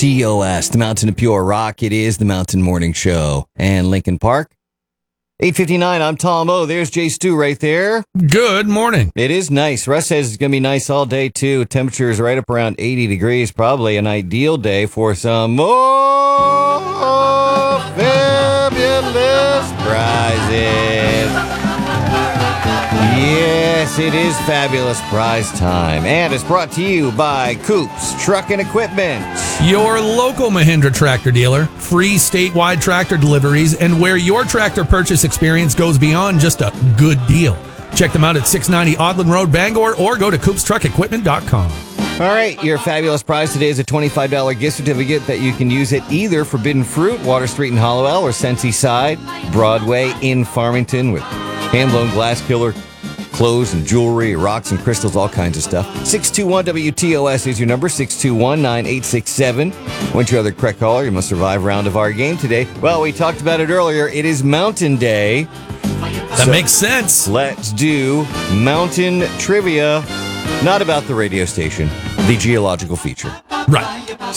TOS, the Mountain of Pure Rock. It is the Mountain Morning Show. And Lincoln Park. 8:59, I'm Tom O. There's Jay Stu right there. Good morning. It is nice. Russ says it's going to be nice all day, too. Temperature is right up around 80 degrees. Probably an ideal day for some more fabulous prizes. Yes, it is fabulous prize time. And it's brought to you by Coops Truck and Equipment. Your local Mahindra tractor dealer, free statewide tractor deliveries, and where your tractor purchase experience goes beyond just a good deal. Check them out at 690 Audlin Road, Bangor, or go to coopstruckequipment.com. All right, your fabulous prize today is a $25 gift certificate that you can use at either Forbidden Fruit, Water Street in Hollowell, or Sensi Side, Broadway in Farmington with hand-blown glass killer clothes and jewelry, rocks and crystals, all kinds of stuff. 621-WTOS is your number, 621-9867. Once you're the correct caller, you must survive round of our game today. Well, we talked about it earlier. It is Mountain Day. That makes sense. Let's do mountain trivia, not about the radio station, the geological feature. Right.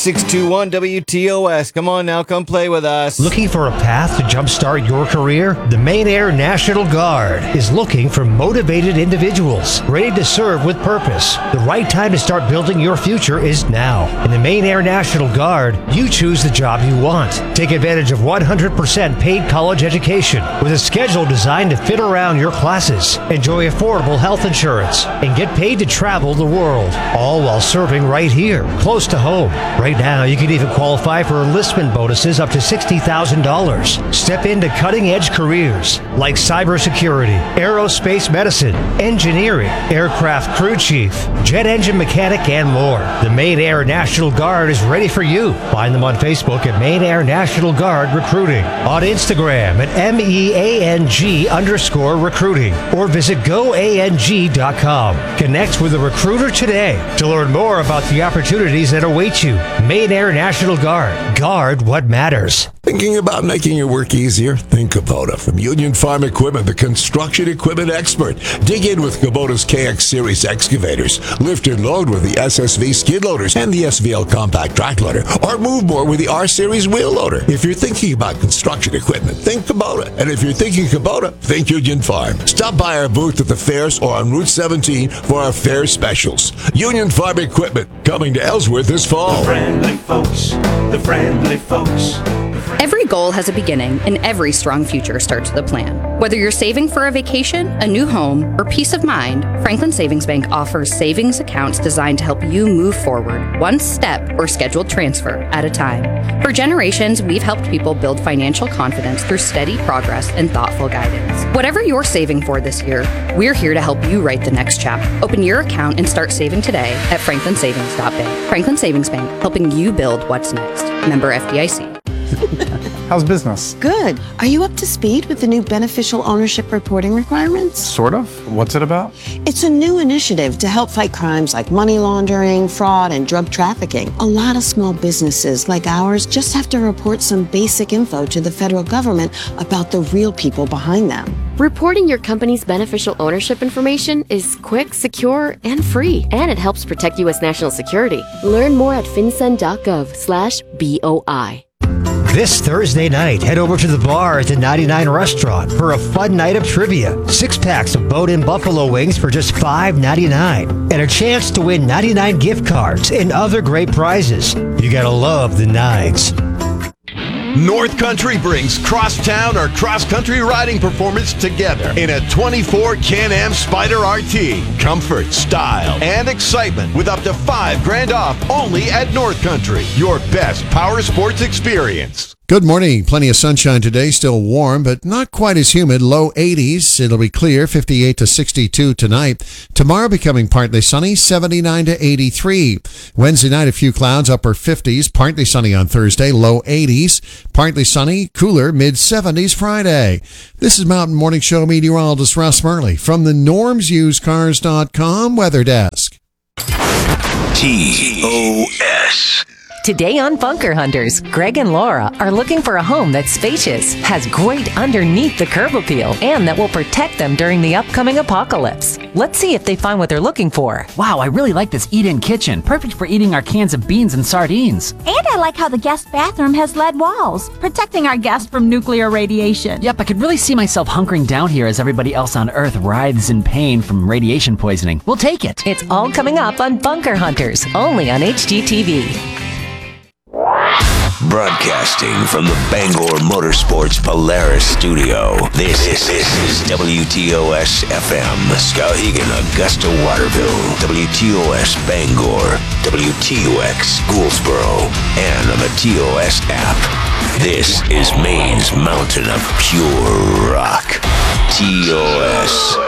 621-WTOS. Come on now, come play with us. Looking for a path to jumpstart your career? The Maine Air National Guard is looking for motivated individuals ready to serve with purpose. The right time to start building your future is now. In the Maine Air National Guard, you choose the job you want. Take advantage of 100% paid college education with a schedule designed to fit around your classes. Enjoy affordable health insurance and get paid to travel the world, all while serving right here, close to home. Right now, you can even qualify for enlistment bonuses up to $60,000. Step into cutting-edge careers like cybersecurity, aerospace medicine, engineering, aircraft crew chief, jet engine mechanic, and more. The Maine Air National Guard is ready for you. Find them on Facebook at Maine Air National Guard Recruiting, on Instagram at MEANG_recruiting, or visit goang.com. Connect with a recruiter today to learn more about the opportunities that await you. Maine Air National Guard. Guard what matters. Thinking about making your work easier? Think Kubota. From Union Farm Equipment, the construction equipment expert. Dig in with Kubota's KX Series excavators. Lift and load with the SSV skid loaders and the SVL compact track loader. Or move more with the R Series wheel loader. If you're thinking about construction equipment, think Kubota. And if you're thinking Kubota, think Union Farm. Stop by our booth at the fairs or on Route 17 for our fair specials. Union Farm Equipment, coming to Ellsworth this fall. The friendly folks, the friendly folks. Every goal has a beginning, and every strong future starts with a plan. Whether you're saving for a vacation, a new home, or peace of mind, Franklin Savings Bank offers savings accounts designed to help you move forward, one step or scheduled transfer at a time. For generations, we've helped people build financial confidence through steady progress and thoughtful guidance. Whatever you're saving for this year, we're here to help you write the next chapter. Open your account and start saving today at franklinsavings.bank. Franklin Savings Bank, helping you build what's next. Member FDIC. How's business? Good. Are you up to speed with the new beneficial ownership reporting requirements? Sort of. What's it about? It's a new initiative to help fight crimes like money laundering, fraud, and drug trafficking. A lot of small businesses like ours just have to report some basic info to the federal government about the real people behind them. Reporting your company's beneficial ownership information is quick, secure, and free. And it helps protect U.S. national security. Learn more at fincen.gov/BOI. This Thursday night, head over to the bar at the 99 Restaurant for a fun night of trivia. 6-packs of Bone-In Buffalo Wings for just $5.99. And a chance to win 99 gift cards and other great prizes. You gotta love the nines. North Country brings crosstown or cross-country riding performance together in a 24 Can-Am Spyder RT. Comfort, style, and excitement with up to $5,000 off only at North Country. Your best power sports experience. Good morning. Plenty of sunshine today. Still warm, but not quite as humid. Low 80s. It'll be clear. 58 to 62 tonight. Tomorrow becoming partly sunny. 79 to 83. Wednesday night, a few clouds. Upper 50s. Partly sunny on Thursday. Low 80s. Partly sunny. Cooler. Mid 70s Friday. This is Mountain Morning Show meteorologist Russ Murley from the NormsUseCars.com weather desk. TOS. Today on Bunker Hunters, Greg and Laura are looking for a home that's spacious, has great underneath the curb appeal, and that will protect them during the upcoming apocalypse. Let's see if they find what they're looking for. Wow, I really like this eat-in kitchen. Perfect for eating our cans of beans and sardines. And I like how the guest bathroom has lead walls, protecting our guests from nuclear radiation. Yep, I could really see myself hunkering down here as everybody else on Earth writhes in pain from radiation poisoning. We'll take it. It's all coming up on Bunker Hunters, only on HGTV. Broadcasting from the Bangor Motorsports Polaris studio, this is WTOS FM, Skowhegan, Augusta, Waterville, WTOS Bangor, WTOX Gouldsboro, and on the TOS app. This is Maine's mountain of pure rock. TOS.